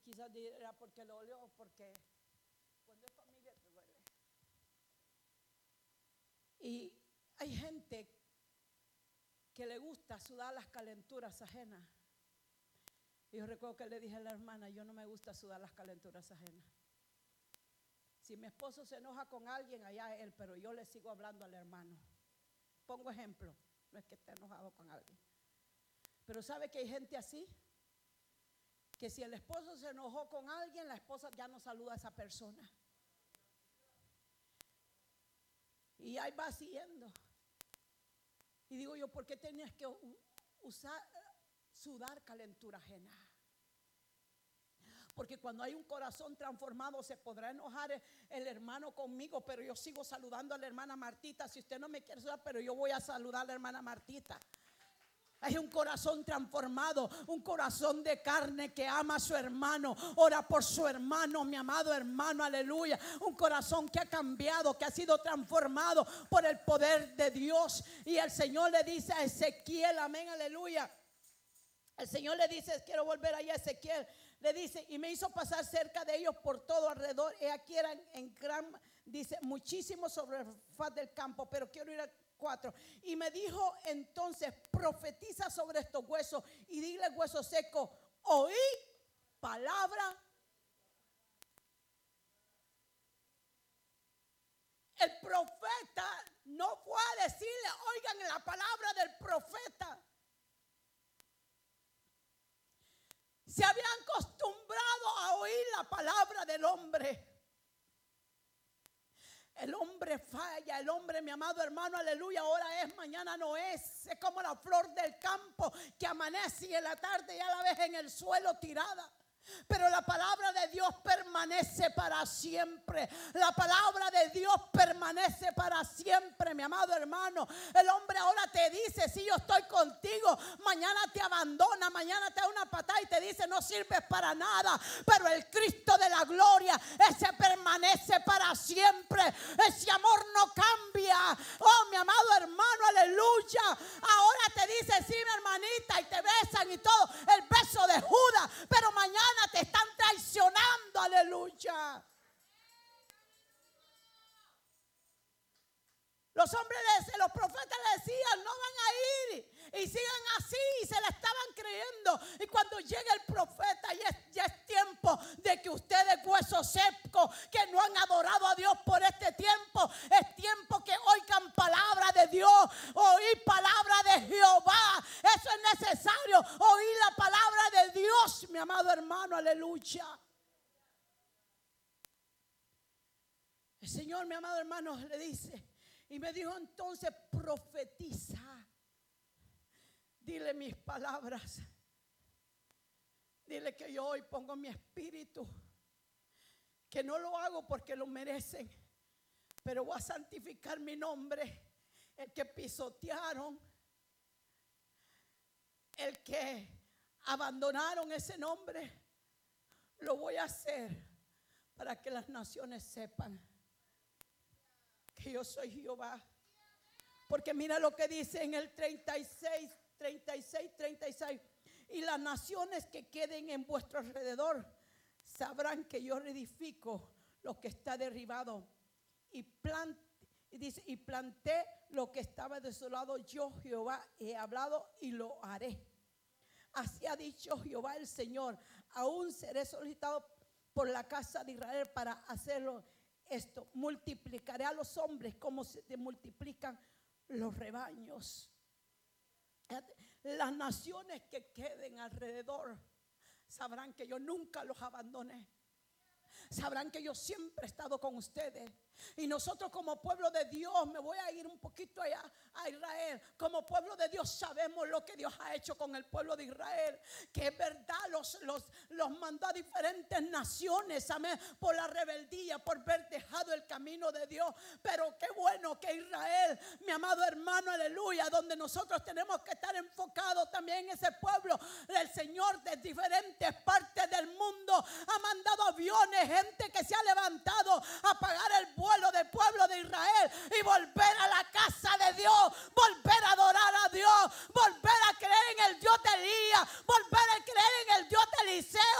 quizás dirá porque lo olió, porque cuando es familia te duele. Y hay gente que le gusta sudar las calenturas ajenas. Y yo recuerdo que le dije a la hermana, yo no me gusta sudar las calenturas ajenas. Si mi esposo se enoja con alguien, allá él, pero yo le sigo hablando al hermano. Pongo ejemplo, no es que esté enojado con alguien. Pero ¿sabe que hay gente así? Que si el esposo se enojó con alguien, la esposa ya no saluda a esa persona. Y ahí va siguiendo. Y digo yo, ¿por qué tenías que sudar calentura ajena? Porque cuando hay un corazón transformado, se podrá enojar el hermano conmigo, pero yo sigo saludando a la hermana Martita. Si usted no me quiere saludar, pero yo voy a saludar a la hermana Martita. Hay un corazón transformado, un corazón de carne que ama a su hermano, ora por su hermano, mi amado hermano, aleluya. Un corazón que ha cambiado, que ha sido transformado por el poder de Dios. Y el Señor le dice a Ezequiel, amén, aleluya. El Señor le dice, quiero volver allá a Ezequiel. Le dice, y me hizo pasar cerca de ellos por todo alrededor. Y aquí eran en gran, dice, muchísimo sobre el faz del campo. Pero quiero ir al 4. Y me dijo entonces, profetiza sobre estos huesos y dile, hueso seco, oí palabra. El profeta no fue a decirle, oigan la palabra del profeta. Se habían acostumbrado a oír la palabra del hombre. El hombre falla, el hombre, mi amado hermano, aleluya, ahora es, mañana no es. Es como la flor del campo que amanece y en la tarde ya la ves en el suelo tirada. Pero la palabra de Dios permanece para siempre. La palabra de Dios permanece para siempre, mi amado hermano. El hombre ahora te dice, sí, yo estoy contigo. Mañana te abandona, mañana te da una patada y te dice, no sirves para nada. Pero el Cristo de la gloria, ese permanece para siempre. Ese amor no cambia. Oh, mi amado hermano, aleluya. Ahora te dice, sí, mi hermanita, y te besan y todo, el beso de Judas. Pero mañana te están traicionando, aleluya. Los hombres, los profetas le decían, no van a ir. Y sigan así, y se la estaban creyendo. Y cuando llega el profeta, ya es tiempo de que ustedes, huesos secos, que no han adorado a Dios por este tiempo, es tiempo que oigan palabra de Dios, oír palabra de Jehová. Eso es necesario, oír la palabra de Dios, mi amado hermano, aleluya. El Señor, mi amado hermano, le dice, y me dijo entonces, profetiza. Dile mis palabras. Dile que yo hoy pongo mi espíritu. Que no lo hago porque lo merecen, pero voy a santificar mi nombre. El que pisotearon, el que abandonaron ese nombre, lo voy a hacer para que las naciones sepan que yo soy Jehová. Porque mira lo que dice en el 36. Y las naciones que queden en vuestro alrededor sabrán que yo reedifico lo que está derribado y planté lo que estaba desolado. Yo Jehová he hablado y lo haré. Así ha dicho Jehová el Señor. Aún seré solicitado por la casa de Israel para hacerlo esto. Multiplicaré a los hombres como se multiplican los rebaños. Las naciones que queden alrededor sabrán que yo nunca los abandoné. Sabrán que yo siempre he estado con ustedes. Y nosotros como pueblo de Dios, me voy a ir un poquito allá a Israel. Como pueblo de Dios sabemos lo que Dios ha hecho con el pueblo de Israel. Que es verdad, los mandó a diferentes naciones, amén, por la rebeldía, por haber dejado el camino de Dios. Pero qué bueno que Israel, mi amado hermano, aleluya, donde nosotros tenemos que estar enfocados también en ese pueblo del Señor de diferentes partes